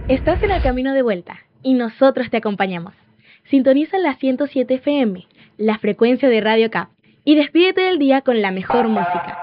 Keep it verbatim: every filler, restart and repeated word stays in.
Estás en el camino de vuelta y nosotros te acompañamos. Sintoniza la ciento siete F M, la frecuencia de Radio Cap, y despídete del día con la mejor música.